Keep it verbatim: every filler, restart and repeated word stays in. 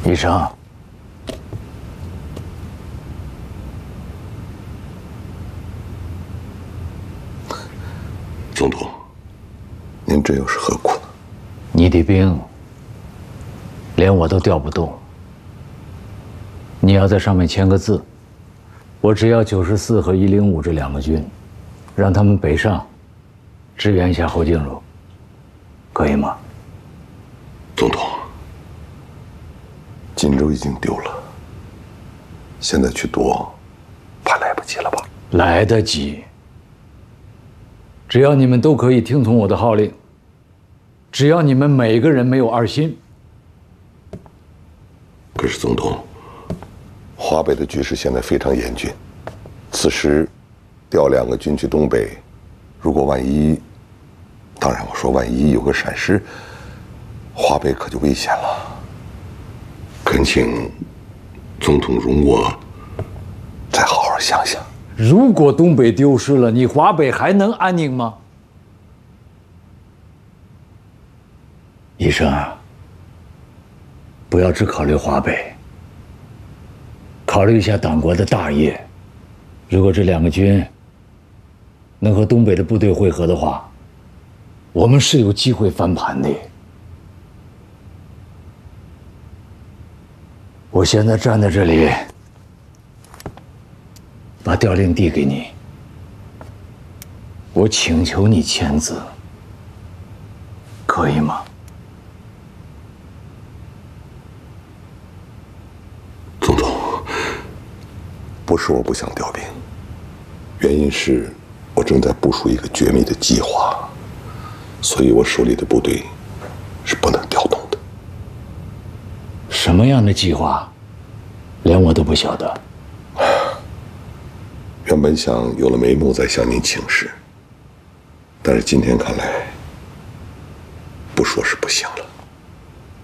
医生， 总统，您这又是何苦呢？ 你的兵连我都调不动，你要在上面签个字，我只要九十四和一零五这两个军，让他们北上，支援一下侯静茹，可以吗？ 总统，锦州已经丢了，现在去夺，怕来不及了吧？ 来得及。只要你们都可以听从我的号令，只要你们每个人没有二心。 可是总统，华北的局势现在非常严峻，此时调两个军去东北，如果万一，当然我说万一有个闪失，华北可就危险了。恳请总统容我再好好想想。 如果东北丢失了，你华北还能安宁吗？医生啊，不要只考虑华北，考虑一下党国的大业。如果这两个军能和东北的部队会合的话，我们是有机会翻盘的。我现在站在这里，把调令递给你，我请求你签字，可以吗？ 总统，不是我不想调兵，原因是我正在部署一个绝密的计划，所以我手里的部队是不能调动的。 什么样的计划，连我都不晓得。 原本想有了眉目再向您请示，但是今天看来，不说是不行了。